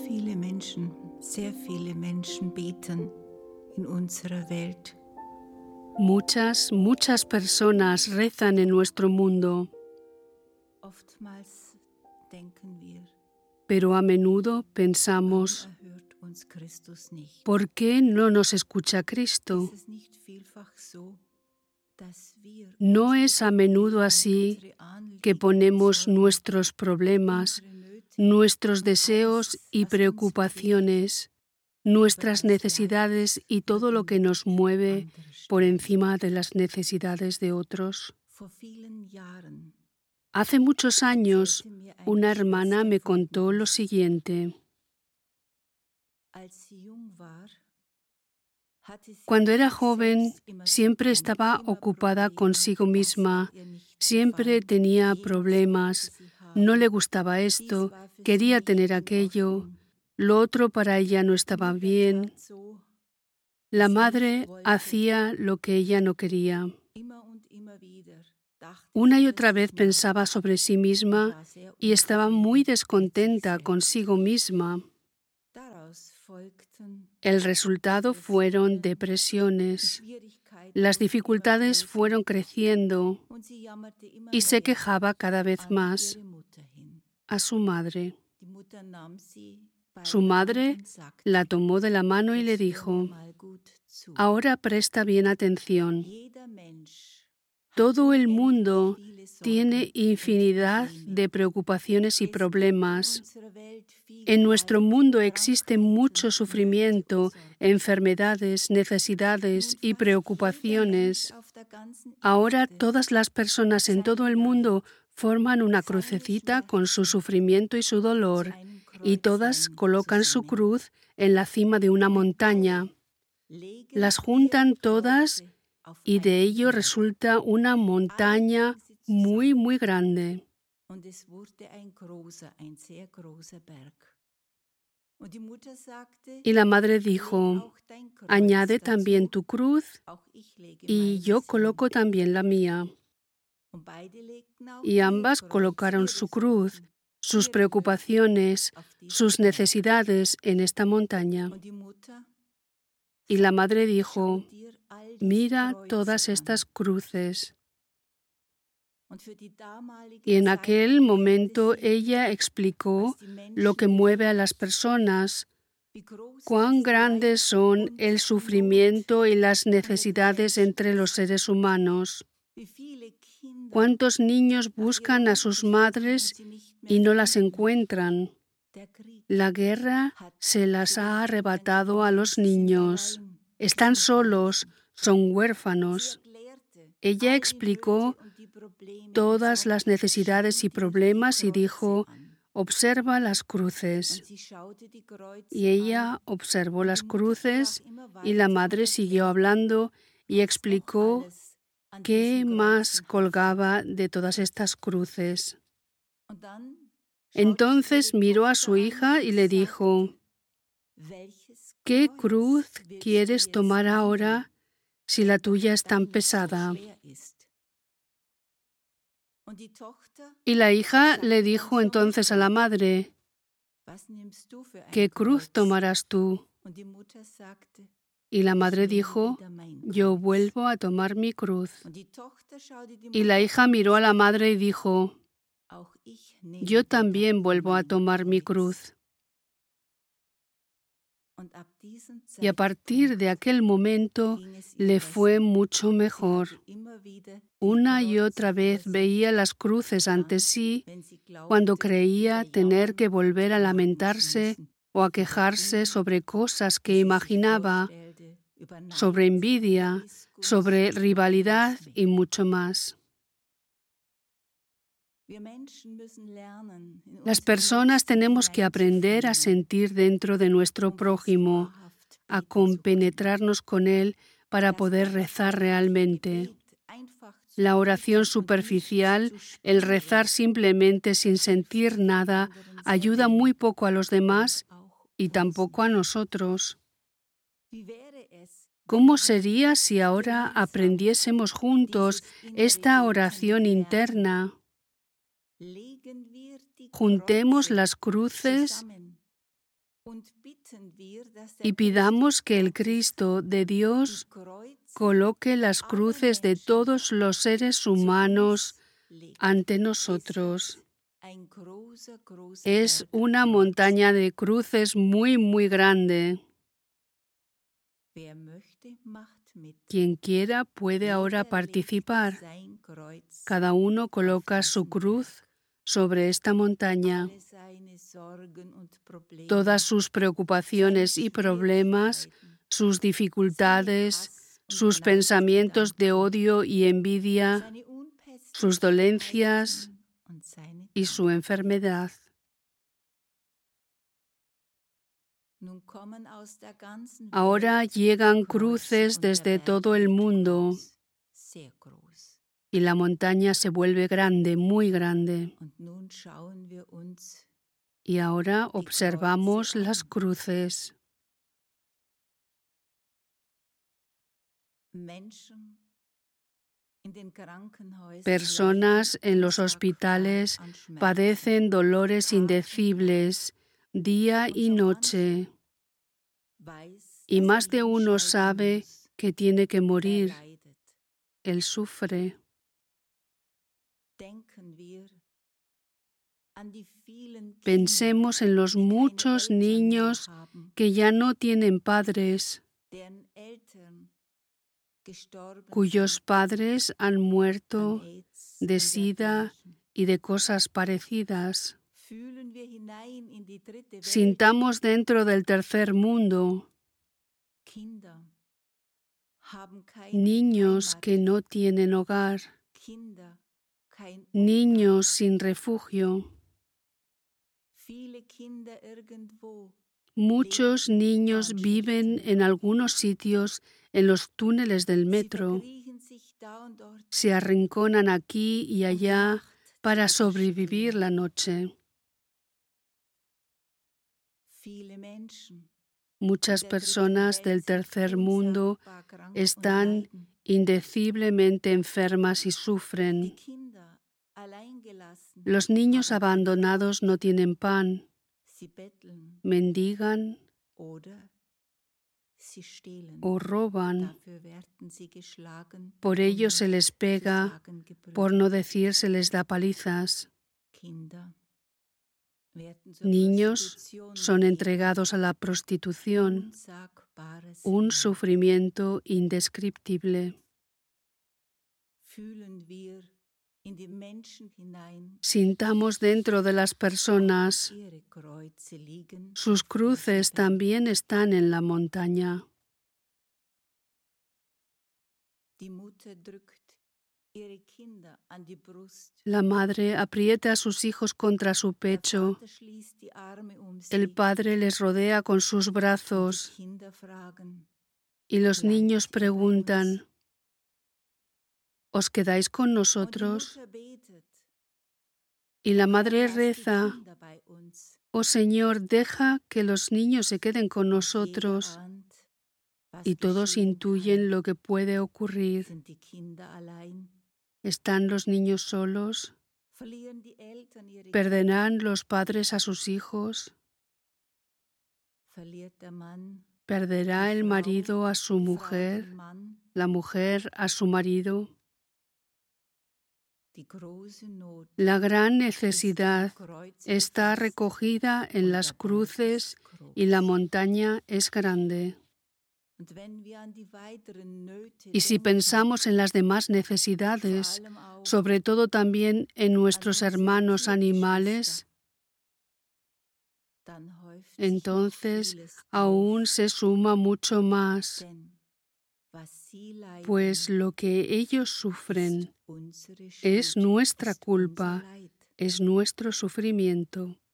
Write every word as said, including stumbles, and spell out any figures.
viele Menschen, sehr viele Menschen beten in unserer Welt. Muchas, muchas personas rezan en nuestro mundo, Oftmals denken wir, pero a menudo pensamos, warum erhört uns Christus nicht? ¿por qué no nos escucha Cristo? Ist es nicht vielfach so, dass wir ¿No unsere es a menudo Probleme, así unsere Anliegen, que ponemos Sorgen, nuestros problemas, unsere Nöte, nuestros und deseos alles, y was uns preocupaciones, nuestras necesidades y todo lo que nos mueve por encima de las necesidades de otros? Vor vielen Jahren Hace muchos años, erzählte mir eine una hermana Schwester me von contó lo uns, siguiente. als sie jung war, hatte sie Cuando mit era sich joven, selbst immer zu siempre tun, estaba immer ocupada Probleme, consigo das misma, hat ihr nicht siempre gefallen, tenía jenes problemas, wollte sie no le haben, gustaba dies esto, war für sie quería nicht tener in aquello, Ordnung. lo otro para ella no Die estaba Mutter bien. tat so, wie La sie madre nicht wollte. hacía lo que ella no quería. Immer und immer wieder dachte Una sie y über otra vez sich nach pensaba sobre sí und misma war sehr y estaba muy unzufrieden mit sich descontenta selbst. consigo misma. Daraus folgten El resultado fueron Depressionen, die depresiones. Schwierigkeiten Las wurden immer dificultades größer fueron creciendo und sie jammerte immer y se mehr quejaba cada vez an más ihre Mutter hin. a su madre. Die Mutter nahm sie bei Su der Hand madre und sagte, la tomó de la mano y le jetzt hör mir dijo, mal gut zu. ahora presta bien atención. Jeder Mensch hat Todo el unendlich mundo viele Sorgen tiene und infinidad Probleme. de preocupaciones y Es gibt in problemas. unserer Welt viel En nuestro Leid, mundo existe Krankheit mucho und Nöte und sufrimiento, Sorgen. enfermedades, necesidades Nun y fast jeder preocupaciones. Mensch auf der ganzen Ahora Erde todas las personas en todo el mundo forman una crucecita con su sufrimiento y su dolor, y todas colocan su cruz en la cima de una montaña. Las juntan todas y de ello resulta una montaña muy, muy grande. Y la madre dijo, añade también tu cruz y yo coloco también la mía. Y ambas colocaron su cruz, sus preocupaciones, sus necesidades en esta montaña. Y la madre dijo, mira todas estas cruces. Y en aquel momento ella explicó lo que mueve a las personas, cuán grandes son el sufrimiento y las necesidades entre los seres humanos. ¿Cuántos niños buscan a sus madres y no las encuentran? La guerra se las ha arrebatado a los niños. Están solos, son huérfanos. Ella explicó todas las necesidades y problemas y dijo, observa las cruces. Y ella observó las cruces y la madre siguió hablando y explicó qué más colgaba de todas estas cruces. Entonces miró a su hija y le dijo, ¿qué cruz quieres tomar ahora si la tuya es tan pesada? Y la hija le dijo entonces a la madre, ¿qué cruz tomarás tú? Y la madre dijo, yo vuelvo a tomar mi cruz. Y la hija miró a la madre y dijo, yo también vuelvo a tomar mi cruz. Y a partir de aquel momento le fue mucho mejor. Una y otra vez veía las cruces ante sí cuando creía tener que volver a lamentarse o a quejarse sobre cosas que imaginaba, sobre envidia, sobre rivalidad y mucho más. Las personas tenemos que aprender a sentir dentro de nuestro prójimo, a compenetrarnos con él para poder rezar realmente. La oración superficial, el rezar simplemente sin sentir nada, ayuda muy poco a los demás y tampoco a nosotros. ¿Cómo sería si ahora aprendiésemos juntos esta oración interna? Juntemos las cruces Y pidamos que el Cristo de Dios coloque las cruces de todos los seres humanos ante nosotros. Es una montaña de cruces muy, muy grande. Quien quiera puede ahora participar. Cada uno coloca su cruz sobre esta montaña. Todas sus preocupaciones y problemas, sus dificultades, sus pensamientos de odio y envidia, sus dolencias y su enfermedad. Ahora llegan cruces desde todo el mundo y la montaña se vuelve grande, muy grande. Y ahora observamos las cruces. Personas en los hospitales padecen dolores indecibles día y noche. Y más de uno sabe que tiene que morir. Él sufre. Pensemos en los muchos niños que ya no tienen padres, cuyos padres han muerto de sida y de cosas parecidas. Sintamos dentro del tercer mundo niños que no tienen hogar, niños sin refugio. Muchos niños viven en algunos sitios en los túneles del metro. Se arrinconan aquí y allá para sobrevivir la noche. Muchas personas del tercer mundo están indeciblemente enfermas y sufren. Los niños abandonados no tienen pan, mendigan o roban. Por ello se les pega, por no decir se les da palizas. Niños son entregados a la prostitución, un sufrimiento indescriptible. Sintamos dentro de las personas. Sus cruces también están en la montaña. La madre aprieta a sus hijos contra su pecho. El padre les rodea con sus brazos. Y los niños preguntan: ¿os quedáis con nosotros? Y la madre reza: oh Señor, deja que los niños se queden con nosotros. Y todos intuyen lo que puede ocurrir. ¿Están los niños solos? ¿Perderán los padres a sus hijos? ¿Perderá el marido a su mujer, la mujer a su marido? La gran necesidad está recogida en las cruces y la montaña es grande. Y si pensamos en las demás necesidades, sobre todo también en nuestros hermanos animales, entonces aún se suma mucho más, pues lo que ellos sufren es nuestra culpa, es nuestro sufrimiento.